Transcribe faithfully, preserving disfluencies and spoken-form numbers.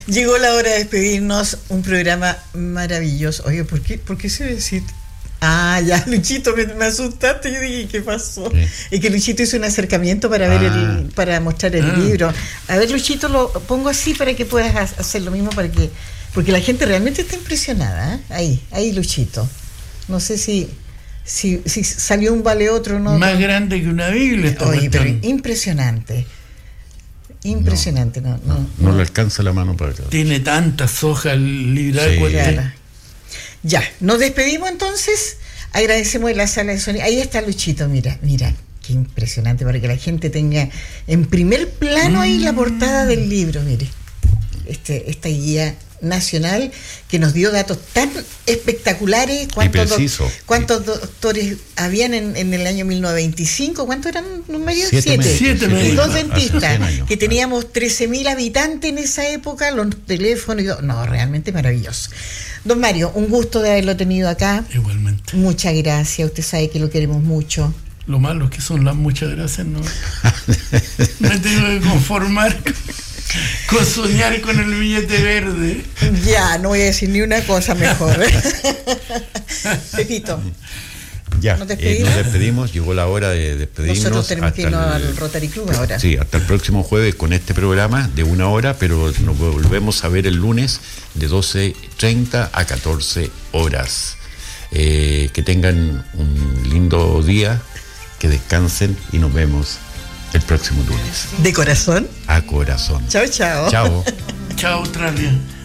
Llegó la hora de despedirnos, un programa maravilloso. Oye, ¿por qué, por qué se decir? Ah, ya, Luchito, me, me asustaste. Yo dije, ¿qué pasó? Sí. Es que Luchito hizo un acercamiento para ver ah. el, para mostrar el ah. libro. A ver, Luchito, lo pongo así para que puedas hacer lo mismo, para que, porque la gente realmente está impresionada, ¿eh? Ahí, ahí, Luchito. No sé si, si, si salió un vale otro, ¿no? Más grande que una Biblia. Oye, pero impresionante. Impresionante, no, no, no, no, no le alcanza la mano para acá. Tiene tantas hojas el libro. Sí. Claro. Ya, nos despedimos entonces. Agradecemos en la sala de sonido. Ahí está Luchito, mira, mira, qué impresionante, para que la gente tenga en primer plano ahí la portada del libro, mire. Este, esta guía nacional que nos dio datos tan espectaculares. ¿Cuántos, do, ¿cuántos doctores habían en, en el año mil novecientos veinticinco? ¿Cuántos eran, don Mario? Siete. Siete. Siete, siete. Y dos dentistas, que teníamos trece mil habitantes en esa época, los teléfonos y todo. No, realmente maravilloso. Don Mario, un gusto de haberlo tenido acá. Igualmente. Muchas gracias, usted sabe que lo queremos mucho. Lo malo es que son las muchas gracias, ¿no? Me tengo que conformar con soñar con el billete verde. Ya, no voy a decir ni una cosa mejor. Pepito. Ya, ¿nos despedimos? Eh, nos despedimos, llegó la hora de despedirnos. Nosotros tenemos que irnos al Rotary Club ahora. Sí, hasta el próximo jueves con este programa de una hora, pero nos volvemos a ver el lunes de doce treinta a catorce horas. Eh, que tengan un lindo día, que descansen y nos vemos el próximo lunes. ¿De corazón? A corazón. Chao, chao. Chao. Chao, Australia.